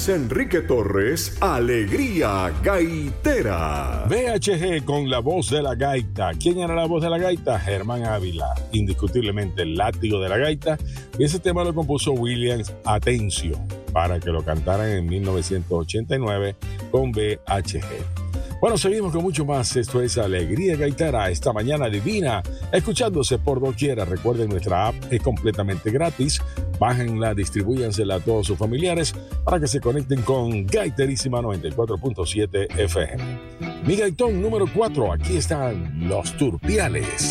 Luis Enrique Torres, Alegría Gaitera. VHG con la voz de la gaita. ¿Quién era la voz de la gaita? Germán Ávila, indiscutiblemente el látigo de la gaita. Y ese tema lo compuso Williams Atencio para que lo cantaran en 1989 con VHG. Bueno, seguimos con mucho más. Esto es Alegría Gaitera, esta mañana divina, escuchándose por doquiera. Recuerden, nuestra app es completamente gratis. Bájenla, distribúyansela a todos sus familiares para que se conecten con Gaiterísima 94.7 FM. Mi gaitón número 4, aquí están los Turpiales.